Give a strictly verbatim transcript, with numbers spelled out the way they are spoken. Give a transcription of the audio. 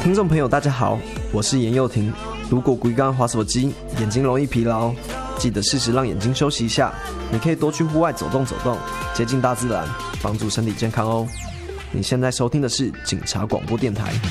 听众朋友大家好，我是严佑廷。如果规刚滑手机，眼睛容易疲劳，记得适时让眼睛休息一下。你可以多去户外走动走动，接近大自然，帮助身体健康哦。你现在收听的是警察广播电台。